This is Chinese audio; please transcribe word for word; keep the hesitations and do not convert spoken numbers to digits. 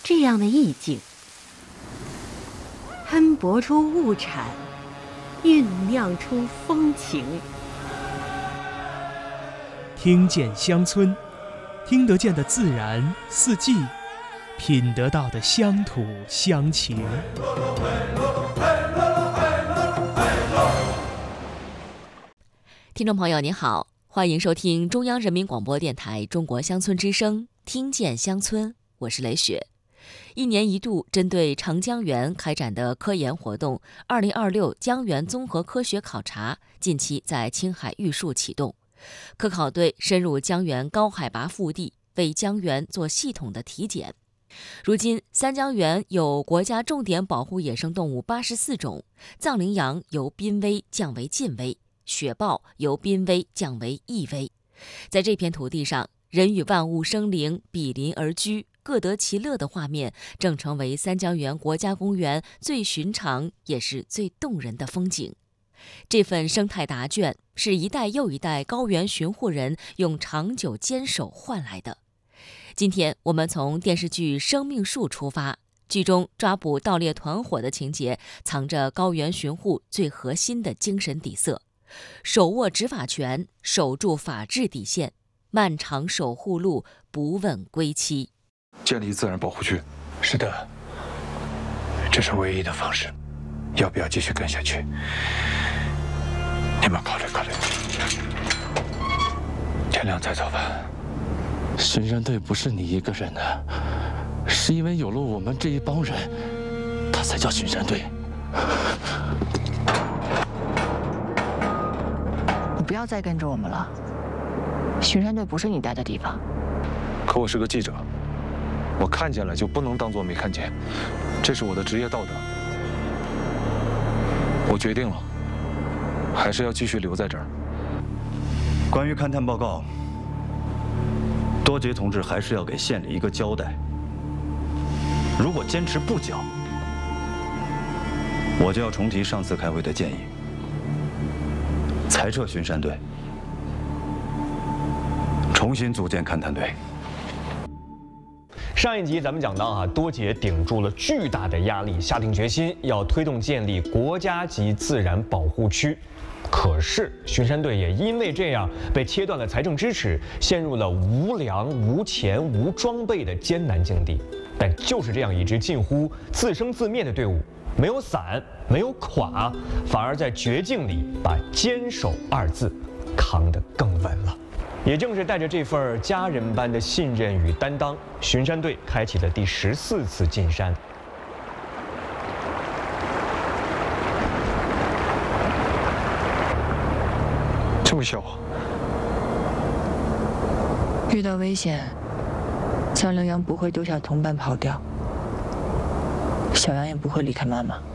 这样的意境，喷薄出物产，酝酿出风情。 听见乡村，听得见的自然四季，品得到的乡土乡情。 听众朋友您好，欢迎收听中央人民广播电台中国乡村之声，听见乡村，我是雷雪。一年一度针对长江源开展的科研活动二零二六江源综合科学考察近期在青海玉树启动。科考队深入江源高海拔腹地，为江源做系统的体检。如今三江源有国家重点保护野生动物八十四种，藏羚羊由濒危降为近危，雪豹由濒危降为易危。在这片土地上，人与万物生灵比邻而居，各得其乐的画面，正成为三江源国家公园最寻常也是最动人的风景。这份生态答卷是一代又一代高原巡护人用长久坚守换来的。今天我们从电视剧《生命树》出发，剧中抓捕盗猎团伙的情节藏着高原巡护最核心的精神底色：手握执法权，守住法治底线，漫长守护路，不问归期。 建立自然保护区。 是的，这是唯一的方式。要不要继续跟下去？你们考虑考虑。天亮再走吧。 巡山队不是你一个人的，是因为有了我们这一帮人，他才叫巡山队。 你不要再跟着我们了，巡山队不是你待的地方。 可我是个记者，我看见了就不能当作没看见，这是我的职业道德。我决定了，还是要继续留在这儿。 关于勘探报告，多杰同志还是要给县里一个交代。如果坚持不交，我就要重提上次开会的建议，裁撤巡山队，重新组建勘探队。 上一集咱们讲到啊，多杰顶住了巨大的压力，下定决心要推动建立国家级自然保护区。可是巡山队也因为这样被切断了财政支持，陷入了无粮、无钱、无装备的艰难境地。但就是这样一支近乎自生自灭的队伍，没有散，没有垮，反而在绝境里把坚守二字扛得更稳了。也正是带着这份家人般的信任与担当，巡山队开启了第十四次进山。 这么小啊！ 遇到危险，藏羚羊不会丢下同伴跑掉，小羊也不会离开妈妈。